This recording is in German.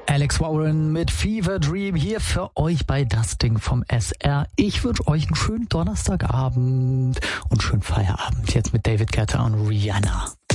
Alex Warren mit Fever Dream hier für euch bei Das Ding vom SR. Ich wünsche euch einen schönen Donnerstagabend und schönen Feierabend jetzt mit David Guetta und Rihanna.